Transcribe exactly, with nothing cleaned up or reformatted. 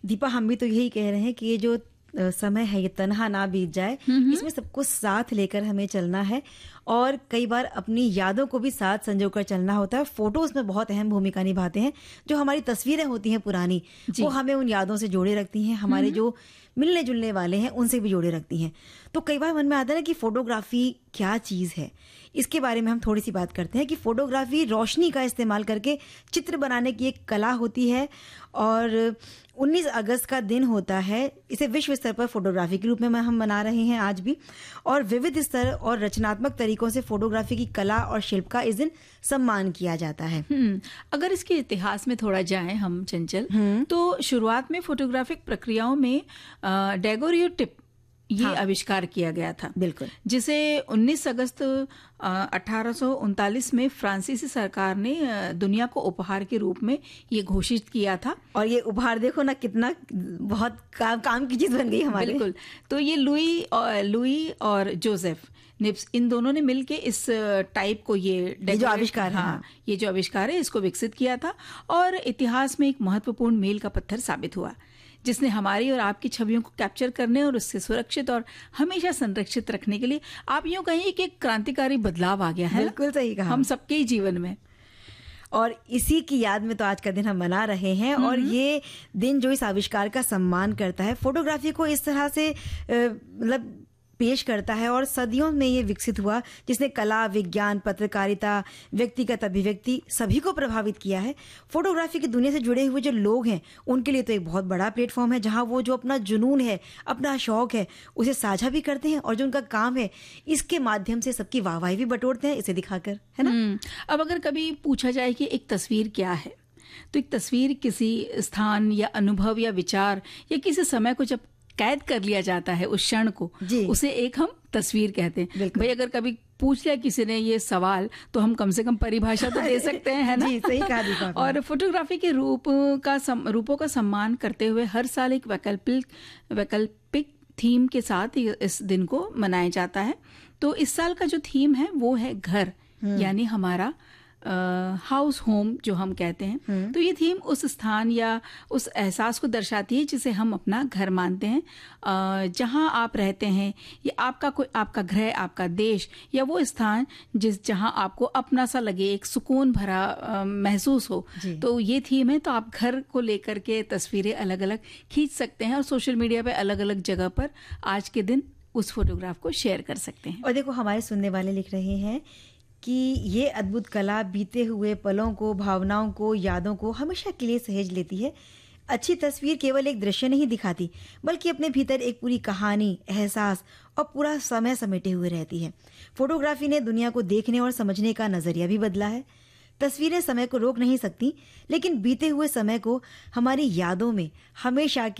दीपा, हम भी तो यही कह रहे हैं कि ये जो अ, समय है ये तन्हा ना बीत जाए, इसमें सबको साथ लेकर हमें चलना है और कई बार अपनी यादों को भी साथ संजोकर चलना होता है। फोटोज में बहुत अहम भूमिका निभाते हैं। जो हमारी तस्वीरें होती हैं पुरानी, वो हमें उन यादों से जोड़े रखती हैं, हमारे जो मिलने जुलने वाले हैं उनसे भी जोड़े रखती हैं। तो कई बार मन में आता है ना कि फोटोग्राफी क्या चीज़ है। इसके बारे में हम थोड़ी सी बात करते हैं कि फोटोग्राफी रोशनी का इस्तेमाल करके चित्र बनाने की एक कला होती है और उन्नीस अगस्त का दिन होता है। इसे विश्व स्तर पर फोटोग्राफी के रूप में हम मना रहे हैं आज भी, और विविध स्तर और रचनात्मक तरीकों से फोटोग्राफी की कला और शिल्प का इस दिन सम्मान किया जाता है। अगर इसके इतिहास में थोड़ा जाएं हम चंचल, तो शुरुआत में फोटोग्राफिक प्रक्रियाओं में डेगोरियोटिप ये हाँ, आविष्कार किया गया था। बिल्कुल। जिसे उन्नीस अगस्त अठारह सौ उनतालीस में फ्रांसीसी सरकार ने दुनिया को उपहार के रूप में ये घोषित किया था। और ये उपहार देखो ना कितना बहुत काम, काम की चीज बन गई हमारे। बिल्कुल। तो ये लुई और लुई और जोसेफ निप्स, इन दोनों ने मिलके इस टाइप को ये, ये जो आविष्कार है, हाँ, ये जो आविष्कार है इसको विकसित किया था और इतिहास में एक महत्वपूर्ण मील का पत्थर साबित हुआ, जिसने हमारी और आपकी छवियों को कैप्चर करने और उससे सुरक्षित और हमेशा संरक्षित रखने के लिए, आप यूं कहिए कि एक क्रांतिकारी बदलाव आ गया है। बिल्कुल सही कहा। हम सबके ही जीवन में, और इसी की याद में तो आज का दिन हम मना रहे हैं। और ये दिन जो इस आविष्कार का सम्मान करता है, फोटोग्राफी को इस तरह से मतलब पेश करता है और सदियों में ये विकसित हुआ, जिसने कला, विज्ञान, पत्रकारिता, व्यक्तिगत अभिव्यक्ति सभी को प्रभावित किया है। फोटोग्राफी की दुनिया से जुड़े हुए जो लोग हैं उनके लिए तो एक बहुत बड़ा प्लेटफॉर्म है, जहां वो जो अपना जुनून है, अपना शौक है, उसे साझा भी करते हैं और जो उनका काम है इसके माध्यम से सबकी वाहवाही भी बटोरते हैं, इसे दिखाकर, है ना। अब अगर कभी पूछा जाए कि एक तस्वीर क्या है, तो एक तस्वीर किसी स्थान या अनुभव या विचार या किसी समय को जब कैद कर लिया जाता है, उस क्षण को, उसे एक हम तस्वीर कहते हैं। भाई अगर कभी पूछ लिया किसी ने ये सवाल, तो हम कम से कम परिभाषा तो दे सकते हैं, है ना। जी, सही कहा दीपा। और फोटोग्राफी के रूप का सम, रूपों का सम्मान करते हुए हर साल एक वैकल्पिक वैकल्पिक थीम के साथ इस दिन को मनाया जाता है। तो इस साल का जो थीम है वो है घर, यानी हमारा हाउस uh, होम जो हम कहते हैं। तो ये थीम उस स्थान या उस एहसास को दर्शाती है जिसे हम अपना घर मानते हैं, uh, जहां आप रहते हैं, या आपका कोई आपका घर, आपका देश, या वो स्थान जिस जहां आपको अपना सा लगे, एक सुकून भरा uh, महसूस हो। तो ये थीम है। तो आप घर को लेकर के तस्वीरें अलग अलग खींच सकते हैं और सोशल मीडिया पे अलग अलग जगह पर आज के दिन उस फोटोग्राफ को शेयर कर सकते हैं। और देखो, हमारे सुनने वाले लिख रहे हैं कि ये अद्भुत कला बीते हुए पलों को, भावनाओं को, यादों को हमेशा के लिए सहेज लेती है। अच्छी तस्वीर केवल एक दृश्य नहीं दिखाती, बल्कि अपने भीतर एक पूरी कहानी, एहसास और पूरा समय समेटे हुए रहती है। फोटोग्राफी ने दुनिया को देखने और समझने का नजरिया भी बदला है। तस्वीरें समय को रोक नहीं सकती, लेकिन बीते हुए समय को हमारी यादों में हमेशा